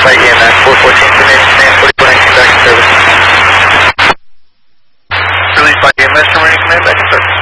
EMS, 414 Command, 4419 back in service. Release by EMS, Marine Command, back in service.